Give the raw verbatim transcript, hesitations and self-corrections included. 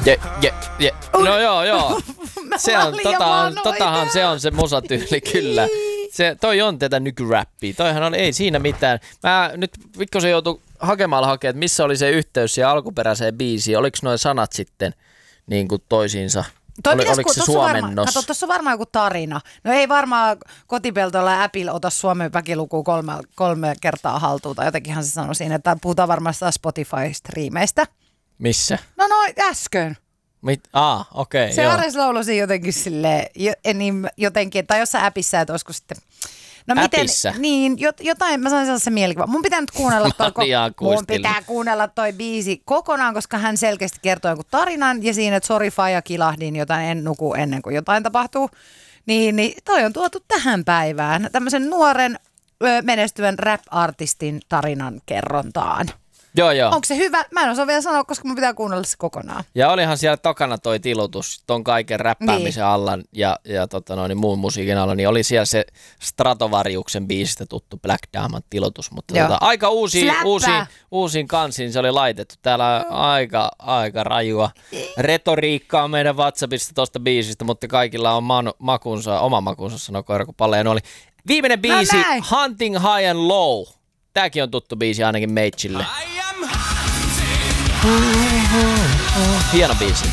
Je, je, je. No joo, joo. Se on, tota on, totahan se on se musatyyli, kyllä. Se, toi on tätä nykyräppiä. Toihan on, ei siinä mitään. Mä nyt pikkusen joutu hakemalla hakemaan, että missä oli se yhteys siihen alkuperäiseen biisiin. Oliko nuo sanat sitten niin kuin toisiinsa? Oli, oliko se suomennos? Kato, tuossa on varmaan joku tarina. No ei varmaan Kotipeltoilla ja Apple ota Suomen väkilukua kolme, kolme kertaa haltuun. Tai jotenkinhan se sanoi siinä, että puhutaan varmaan Spotify-striimeistä. Missä? No no äsken. Mit? Ah, okei, okay, se joo. Ares laulasi jotenkin silleen, niin jotenkin, tai jossain appissa, että olisiko sitten... No miten, Äpissä? Niin, jotain, mä sain sellaisen mielikuvan. Mun pitää nyt kuunnella toi, mun pitää kuunnella toi biisi kokonaan, koska hän selkeästi kertoo jonkun tarinan ja siinä, että sori faija kilahdin, jotain en nuku ennen kuin jotain tapahtuu. Niin, niin toi on tuotu tähän päivään, tämmöisen nuoren menestyvän rap-artistin tarinan kerrontaan. Joo, joo. Onko se hyvä? Mä en osaa vielä sanoa, koska mun pitää kuunnella se kokonaan. Ja olihan siellä takana toi tilutus, ton kaiken räppäämisen niin. alla ja, ja tota noin, muun musiikin alla, niin oli siellä se Stratovariuksen biisistä tuttu Black Diamond tilutus, mutta tota, aika uusiin, uusiin, uusiin kansiin se oli laitettu. Täällä on aika, aika rajua retoriikkaa meidän WhatsAppista tosta biisistä, mutta kaikilla on man, makunsa, oma makunsa, sanoo koira, kun paljon oli. Viimeinen biisi, no Hunting High and Low. Tääkin on tuttu biisi ainakin Meitsille. Hieno biisi.